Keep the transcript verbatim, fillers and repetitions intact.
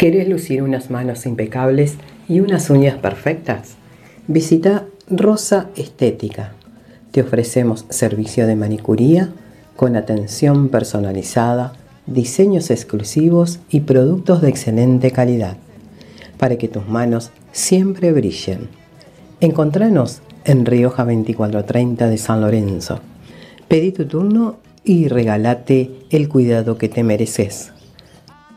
¿Querés lucir unas manos impecables y unas uñas perfectas? Visita Rosa Estética. Te ofrecemos servicio de manicuría con atención personalizada, diseños exclusivos y productos de excelente calidad para que tus manos siempre brillen. Encontranos en Rioja veinticuatrocientos treinta de San Lorenzo. Pedí tu turno y regálate el cuidado que te mereces.